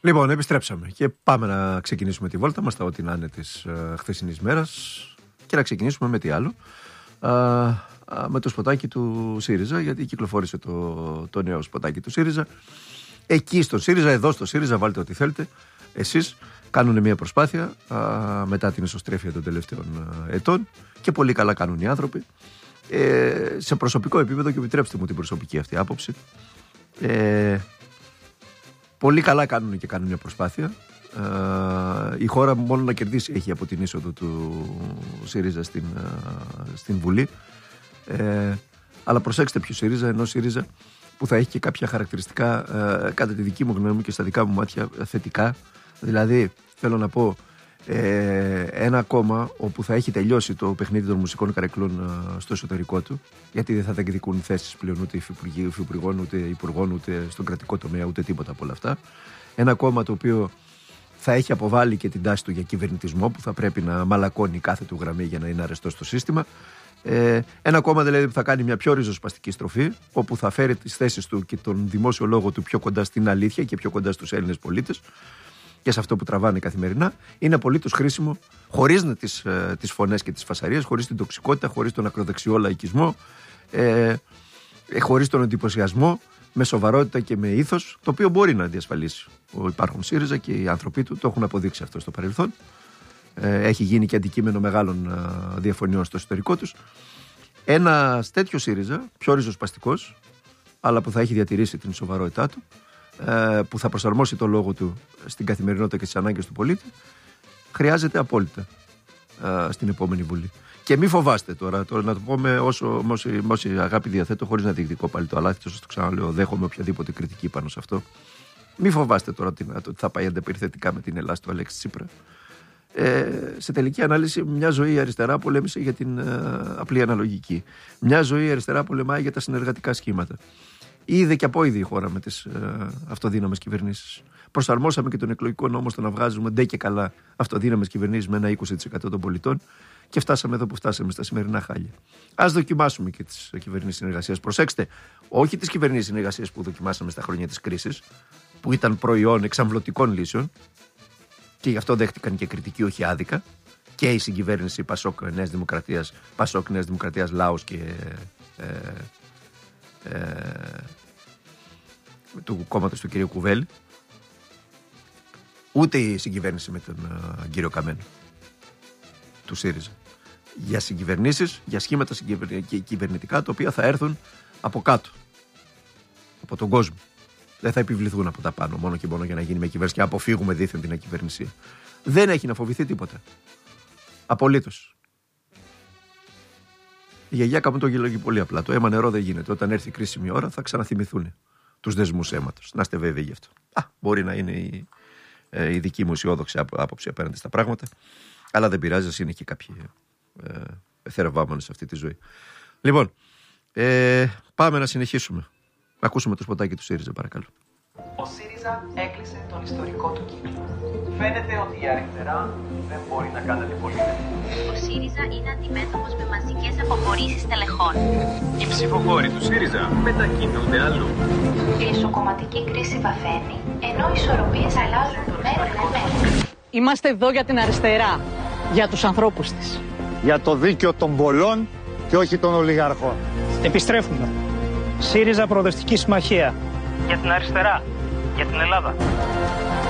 Λοιπόν, επιστρέψαμε και πάμε να ξεκινήσουμε τη βόλτα μας, τα ό,τι να είναι της χθεσινής μέρας, και να ξεκινήσουμε με τι άλλο, με το σποτάκι του ΣΥΡΙΖΑ, γιατί κυκλοφόρησε το νέο σποτάκι του ΣΥΡΙΖΑ. Εκεί στο ΣΥΡΙΖΑ, εδώ στο ΣΥΡΙΖΑ, βάλτε ό,τι θέλετε εσείς, κάνουν μια προσπάθεια μετά την εσωστρέφεια των τελευταίων ετών, και πολύ καλά κάνουν οι άνθρωποι. Σε προσωπικό επίπεδο, και επιτρέψτε μου την προσωπική αυτή άποψη, πολύ καλά κάνουν και κάνουν μια προσπάθεια. Η χώρα μόνο να κερδίσει έχει από την είσοδο του ΣΥΡΙΖΑ στην Βουλή. Αλλά προσέξτε ποιο ΣΥΡΙΖΑ, ενώ ΣΥΡΙΖΑ που θα έχει και κάποια χαρακτηριστικά, κατά τη δική μου γνώμη και στα δικά μου μάτια, θετικά. Δηλαδή, θέλω να πω, ένα κόμμα όπου θα έχει τελειώσει το παιχνίδι των μουσικών καρεκλών στο εσωτερικό του, γιατί δεν θα διεκδικούν θέσεις πλέον ούτε υφυπουργών, ούτε υπουργών, ούτε στον κρατικό τομέα, ούτε τίποτα από όλα αυτά. Ένα κόμμα το οποίο θα έχει αποβάλει και την τάση του για κυβερνητισμό, που θα πρέπει να μαλακώνει κάθε του γραμμή για να είναι αρεστό στο σύστημα. Ένα κόμμα δηλαδή που θα κάνει μια πιο ριζοσπαστική στροφή, όπου θα φέρει τις θέσεις του και τον δημόσιο λόγο του πιο κοντά στην αλήθεια και πιο κοντά στους Έλληνες πολίτες και σε αυτό που τραβάνε καθημερινά. Είναι απολύτως χρήσιμο, χωρίς τις φωνές και τις φασαρίες, χωρίς την τοξικότητα, χωρίς τον ακροδεξιό λαϊκισμό, χωρίς τον εντυπωσιασμό, με σοβαρότητα και με ήθος, το οποίο μπορεί να διασφαλίσει ο υπάρχον ΣΥΡΙΖΑ, και οι άνθρωποι του το έχουν αποδείξει αυτό στο παρελθόν. Έχει γίνει και αντικείμενο μεγάλων διαφωνιών στο εσωτερικό τους. Ένα τέτοιο ΣΥΡΙΖΑ, πιο ριζοσπαστικός, αλλά που θα έχει διατηρήσει την σοβαρότητά του, που θα προσαρμόσει το λόγο του στην καθημερινότητα και στις ανάγκες του πολίτη, χρειάζεται απόλυτα στην επόμενη Βουλή. Και μη φοβάστε τώρα να το πω με όση αγάπη διαθέτω, χωρίς να διεκδικώ πάλι το αλάθη, σας το ξαναλέω, δέχομαι οποιαδήποτε κριτική πάνω σε αυτό. Μη φοβάστε τώρα ότι θα πάει ανταπεριθετικά με την Ελλάδα του Αλέξη Τσίπρα. Σε τελική ανάλυση, μια ζωή η αριστερά πολέμησε για την απλή αναλογική. Μια ζωή η αριστερά πολεμάει για τα συνεργατικά σχήματα. Είδε και απόειδη η χώρα με τις αυτοδύναμες κυβερνήσεις. Προσαρμόσαμε και τον εκλογικό νόμο στο να βγάζουμε ντε και καλά αυτοδύναμες κυβερνήσεις με ένα 20% των πολιτών, και φτάσαμε εδώ που φτάσαμε, στα σημερινά χάλια. Ας δοκιμάσουμε και τις κυβερνήσεις συνεργασίας. Προσέξτε, όχι τις κυβερνήσεις συνεργασίας που δοκιμάσαμε στα χρόνια της κρίσης, που ήταν προϊόν εξαμβλωτικών λύσεων, και γι' αυτό δέχτηκαν και κριτική, όχι άδικα, και η συγκυβέρνηση Πασόκ Νέας Δημοκρατίας, Λάος και του κόμματος του κ. Κουβέλη, ούτε η συγκυβέρνηση με τον κύριο Καμένο του ΣΥΡΙΖΑ. Για συγκυβερνήσεις, για σχήματα κυβερνητικά, τα οποία θα έρθουν από κάτω, από τον κόσμο. Δεν θα επιβληθούν από τα πάνω, μόνο και μόνο για να γίνει με κυβέρνηση και αποφύγουμε δίθεν την ακυβερνησία. Δεν έχει να φοβηθεί τίποτα. Απολύτως. Η γιαγιάκα μου το γελόγει πολύ απλά. Το αίμα νερό δεν γίνεται. Όταν έρθει η κρίσιμη ώρα θα ξαναθυμηθούν τους δεσμούς αίματος. Να είστε βέβαιοι γι' αυτό. Μπορεί να είναι η δική μου αισιόδοξη άποψη απέναντι στα πράγματα, αλλά δεν πειράζει, ας είναι και κάποιοι θεραβάμενοι σε αυτή τη ζωή. Λοιπόν, πάμε να συνεχίσουμε. Να ακούσουμε το σποτάκι του ΣΥΡΙΖΑ, παρακαλώ. Ο ΣΥΡΙΖΑ έκλεισε τον ιστορικό του κύκλο. Φαίνεται ότι η αριστερά δεν μπορεί να κάνει αντιπολίτευση. Ο ΣΥΡΙΖΑ είναι αντιμέτωπος με μαζικές αποχωρήσεις τελεχών. Οι ψηφοφόροι του ΣΥΡΙΖΑ μετακινούνται αλλού. Η ισοκομματική κρίση βαθαίνει, ενώ οι ισορροπίες αλλάζουν μέρα με μέρα. Είμαστε εδώ για την αριστερά, για τους ανθρώπους της. Για το δίκαιο των πολλών και όχι των ολιγαρχών. Επιστρέφουμε. ΣΥΡΙΖΑ Προοδευτική Συμμαχία. Για την αριστερά, για την Ελλάδα.